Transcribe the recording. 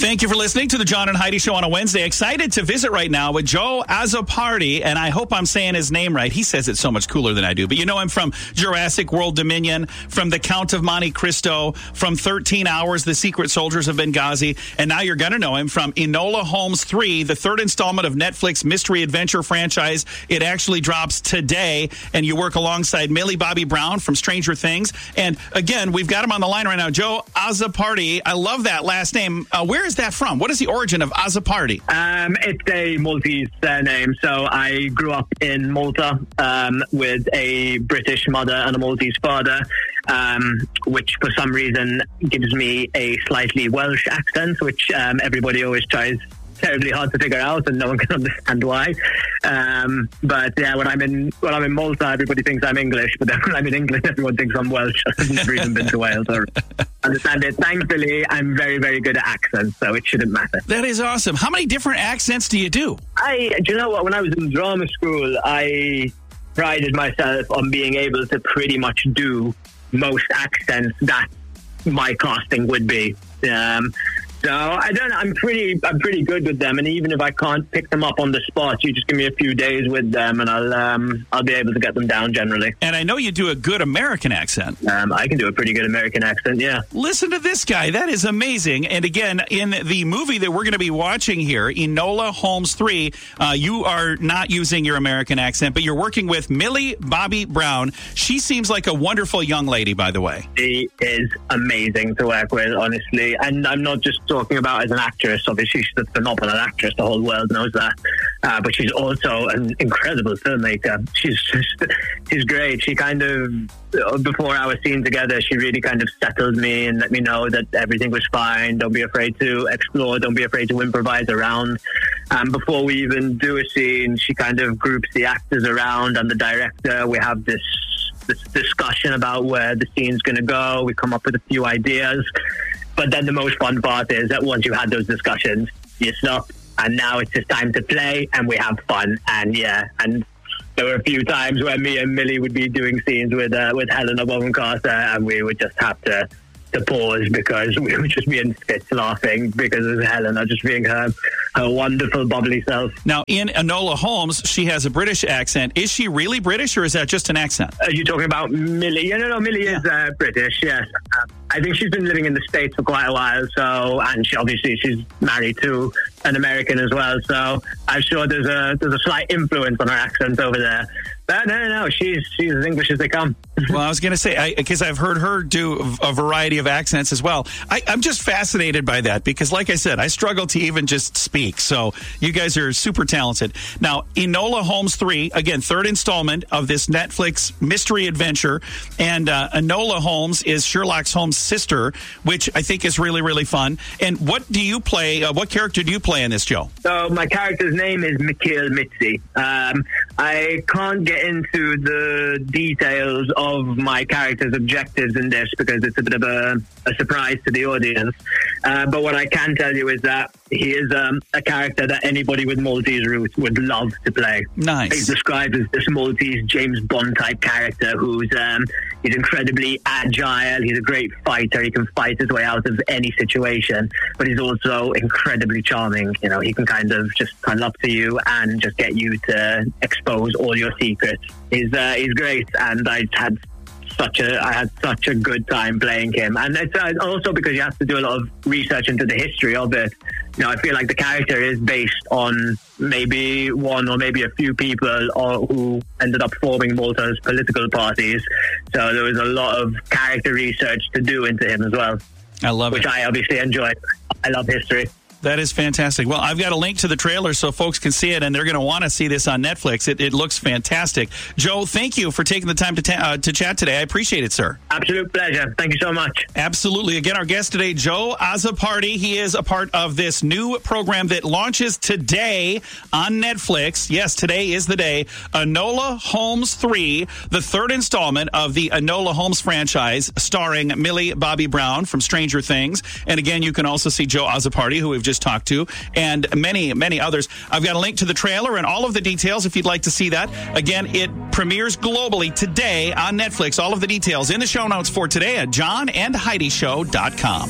Thank you for listening to the John and Heidi Show on a Wednesday. Excited to visit right now with Joe Azzopardi, and I hope I'm saying his name right. He says it so much cooler than I do. But you know him from Jurassic World Dominion, from The Count of Monte Cristo, from 13 Hours, The Secret Soldiers of Benghazi, and now you're going to know him from Enola Holmes 3, the third installment of Netflix mystery adventure franchise. It actually drops today, and you work alongside Millie Bobby Brown from Stranger Things. And again, we've got him on the line right now. Joe Azzopardi. I love that last name. Where is that from? What is the origin of Azzopardi? It's a Maltese name. So I grew up in Malta with a British mother and a Maltese father, which for some reason gives me a slightly Welsh accent, which everybody always tries terribly hard to figure out, and no one can understand why. But yeah, when I'm in Malta, everybody thinks I'm English, but then when I'm in England, everyone thinks I'm Welsh. I've never even been to Wales or understand it. Thankfully, I'm very, very good at accents, so it shouldn't matter. That is awesome. How many different accents do you do? Do you know what? When I was in drama school, I prided myself on being able to pretty much do most accents that my casting would be. So I don't know. I'm pretty good with them, and even if I can't pick them up on the spot, you just give me a few days with them, and I'll be able to get them down generally. And I know you do a good American accent. I can do a pretty good American accent, yeah. Listen to this guy. That is amazing. And again, in the movie that we're going to be watching here, Enola Holmes 3, you are not using your American accent, but you're working with Millie Bobby Brown. She seems like a wonderful young lady, by the way. She is amazing to work with, honestly. And I'm not just talking about as an actress. Obviously, she's a phenomenal actress. The whole world knows that. But she's also an incredible filmmaker. She's great. She kind of, before our scene together, she really kind of settled me and let me know that everything was fine. Don't be afraid to explore. Don't be afraid to improvise around. Before we even do a scene, she kind of groups the actors around and the director. We have this discussion about where the scene's going to go. We come up with a few ideas. But then the most fun part is that once you had those discussions, you stop, and now it's just time to play, and we have fun. And yeah, and there were a few times where me and Millie would be doing scenes with Helena Bonham Carter, and we would just have to pause because we would just be in fits laughing because of Helena just being her wonderful, bubbly self. Now, in Enola Holmes, she has a British accent. Is she really British, or is that just an accent? Are you talking about Millie? Yeah, no, Millie is British, yes. I think she's been living in the States for quite a while, and she's married to an American as well, so I'm sure there's a slight influence on her accent over there. But no, she's as English as they come. Well, I was going to say, because I've heard her do a variety of accents as well. I'm just fascinated by that because, like I said, I struggle to even just speak. So you guys are super talented. Now, Enola Holmes 3, again, third installment of this Netflix mystery adventure. And Enola Holmes is Sherlock Holmes' sister, which I think is really, really fun. And what do you play? What character do you play in this, Joe? So my character's name is Mikhail Mitzi. I can't get into the details of my character's objectives in this because it's a bit of a surprise to the audience. But what I can tell you is that he is a character that anybody with Maltese roots would love to play. Nice. He's described as this Maltese James Bond type character who's he's incredibly agile. He's a great fighter. He can fight his way out of any situation, but he's also incredibly charming. You know, he can kind of just come up to you and just get you to expose all your secrets. He's great, and I had such a good time playing him. And it's also because you have to do a lot of research into the history of it. You know, I feel like the character is based on maybe one or maybe a few people who ended up forming Malta's political parties. So there was a lot of character research to do into him as well. I love it. Which I obviously enjoy. I love history. That is fantastic. Well, I've got a link to the trailer so folks can see it, and they're going to want to see this on Netflix. It looks fantastic. Joe, thank you for taking the time to chat today. I appreciate it, sir. Absolute pleasure. Thank you so much. Absolutely. Again, our guest today, Joe Azzopardi. He is a part of this new program that launches today on Netflix. Yes, today is the day. Enola Holmes 3, the third installment of the Enola Holmes franchise, starring Millie Bobby Brown from Stranger Things. And again, you can also see Joe Azzopardi, who we've just talked to, and many, many others. I've got a link to the trailer and all of the details if you'd like to see that. Again, it premieres globally today on Netflix. All of the details in the show notes for today at johnandheidishow.com.